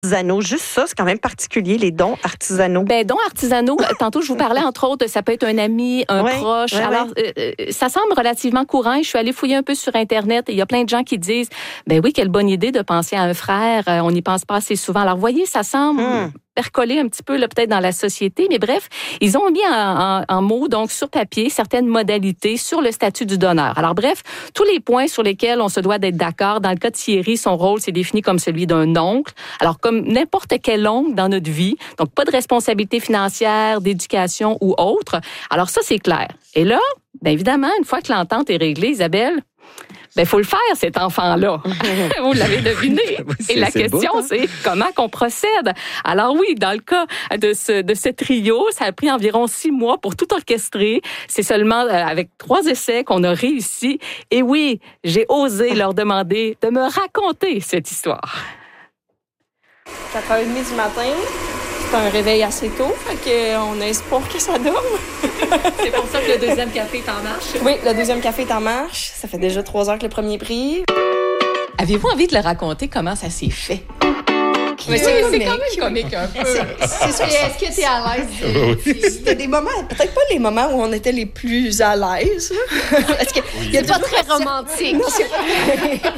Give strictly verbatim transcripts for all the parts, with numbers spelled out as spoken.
artisanaux. Juste ça, c'est quand même particulier, les dons artisanaux. Ben, dons artisanaux, tantôt, je vous parlais, entre autres, ça peut être un ami, un ouais, proche. Ouais, Alors, ouais. euh, ça semble relativement courant. Je suis allée fouiller un peu sur Internet et il y a plein de gens qui disent, ben oui, quelle bonne idée de penser à un frère. Euh, on n'y pense pas assez souvent. Alors, voyez, ça semble... Hmm. percoler un petit peu là, peut-être dans la société, mais bref, ils ont mis en, en, en mots, donc sur papier, certaines modalités sur le statut du donneur. Alors bref, tous les points sur lesquels on se doit d'être d'accord. Dans le cas de Thierry, son rôle, c'est défini comme celui d'un oncle. Alors comme n'importe quel oncle dans notre vie, donc pas de responsabilité financière, d'éducation ou autre. Alors ça, c'est clair. Et là, bien évidemment, une fois que l'entente est réglée, Isabelle, ben, faut le faire, cet enfant-là. Vous l'avez deviné. Oui, Et la question, beau, hein? c'est comment qu'on procède. Alors oui, dans le cas de ce, de ce trio, ça a pris environ six mois pour tout orchestrer. C'est seulement avec trois essais qu'on a réussi. Et oui, j'ai osé leur demander de me raconter cette histoire. quatre heures trente du matin. C'est un réveil assez tôt, fait qu'on a espoir que ça dorme. C'est pour ça que le deuxième café est en marche. Oui, le deuxième café est en marche. Ça fait déjà trois heures que le premier est pris. Avez-vous envie de le raconter, comment ça s'est fait? Mais c'est, c'est quand même comique un peu. C'est, c'est sûr. Est-ce que tu es à l'aise? C'était des moments, peut-être pas les moments où on était les plus à l'aise. Parce que oui. il y a c'est pas très romantique. Non, c'est pas...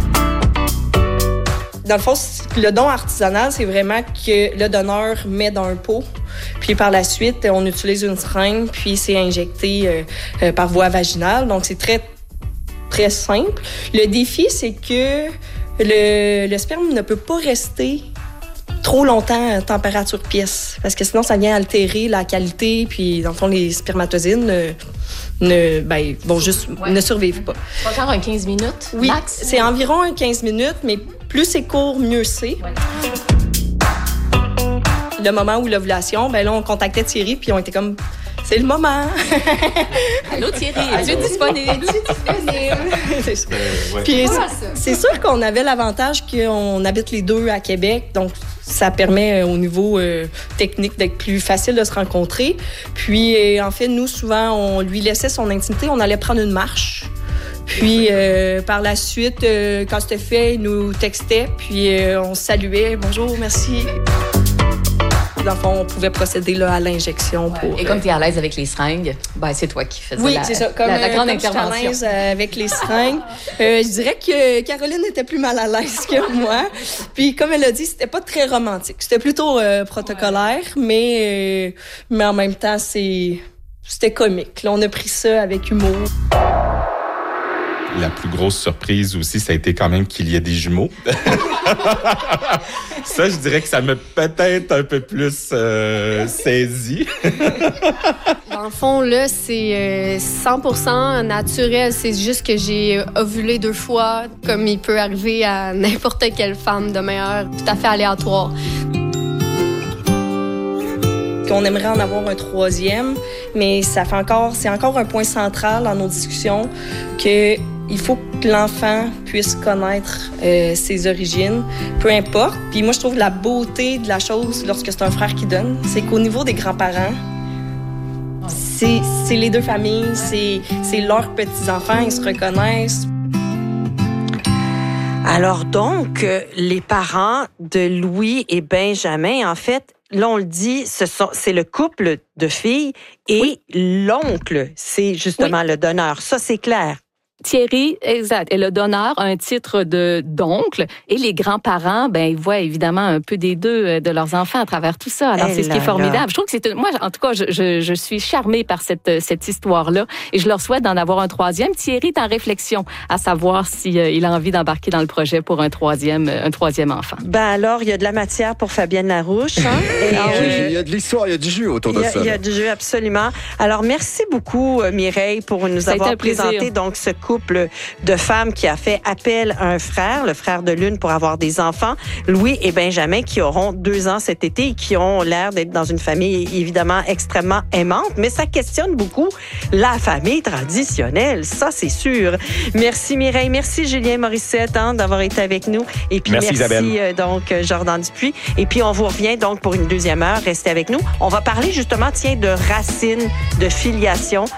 Dans le fond, le don artisanal, c'est vraiment que le donneur met dans un pot, puis par la suite, on utilise une seringue, puis c'est injecté euh, euh, par voie vaginale. Donc, c'est très, très simple. Le défi, c'est que le, le sperme ne peut pas rester trop longtemps à température pièce, parce que sinon, ça vient altérer la qualité, puis dans le fond, les spermatozoïdes ne, ne, ben, vont juste, ouais. ne survivent pas. Pas genre un quinze minutes, oui, max? C'est environ un quinze minutes, mais plus c'est court, mieux c'est. Ouais. Le moment où l'ovulation, ben là, on contactait Thierry, puis on était comme... C'est le moment! Allô Thierry, es-tu disponible? C'est sûr. Euh, ouais. Puis c'est sûr qu'on avait l'avantage qu'on habite les deux à Québec, donc ça permet euh, au niveau euh, technique d'être plus facile de se rencontrer. Puis euh, en fait, nous, souvent, on lui laissait son intimité, on allait prendre une marche. Puis euh, par la suite, euh, quand c'était fait, il nous textait, puis euh, on se saluait. Bonjour, merci. Dans le fond, on pouvait procéder là, à l'injection. Ouais. Pour, Et comme tu es à l'aise avec les seringues, ben, c'est toi qui faisais oui, la, c'est ça. Comme, la, la grande comme intervention. Je suis à l'aise avec les seringues. euh, je dirais que Caroline était plus mal à l'aise que moi. Puis comme elle a dit, c'était pas très romantique. C'était plutôt euh, protocolaire, ouais. mais, euh, mais en même temps, c'est, c'était comique. Là, on a pris ça avec humour. La plus grosse surprise aussi, ça a été quand même qu'il y ait des jumeaux. Ça, je dirais que ça m'a peut-être un peu plus euh, saisi. Dans le fond, là, c'est euh, cent pour cent naturel. C'est juste que j'ai ovulé deux fois, comme il peut arriver à n'importe quelle femme de manière tout à fait aléatoire. On aimerait en avoir un troisième, mais ça fait encore, c'est encore un point central dans nos discussions que il faut que l'enfant puisse connaître euh, ses origines, peu importe. Puis moi, je trouve la beauté de la chose lorsque c'est un frère qui donne, c'est qu'au niveau des grands-parents, c'est, c'est les deux familles, c'est, c'est leurs petits-enfants, ils se reconnaissent. Alors donc, les parents de Louis et Benjamin, en fait, là, on le dit, ce sont, c'est le couple de filles et oui. l'oncle, c'est justement oui. le donneur. Ça, c'est clair. Thierry, exact, est le donneur, un titre de d'oncle, et les grands-parents, ben ils voient évidemment un peu des deux de leurs enfants à travers tout ça. Alors, et c'est ce qui est formidable. Là. Je trouve que c'est moi, en tout cas, je, je, je suis charmée par cette cette histoire-là, et je leur souhaite d'en avoir un troisième. Thierry est en réflexion à savoir si euh, il a envie d'embarquer dans le projet pour un troisième un troisième enfant. Ben alors, il y a de la matière pour Fabienne Larouche. Hein? Et, ah, euh, il y a de l'histoire, il y a du jus autour de a, ça. Il y a du jus, absolument. Alors, merci beaucoup, Mireille, pour nous ça avoir présenté donc ce couple de femmes qui a fait appel à un frère, le frère de l'une, pour avoir des enfants, Louis et Benjamin, qui auront deux ans cet été et qui ont l'air d'être dans une famille évidemment extrêmement aimante, mais ça questionne beaucoup la famille traditionnelle, ça c'est sûr. Merci Mireille, merci Julien Morissette hein, d'avoir été avec nous et puis merci, merci euh, donc Jordan Dupuis et puis on vous revient donc pour une deuxième heure, restez avec nous. On va parler justement tiens de racines, de filiation.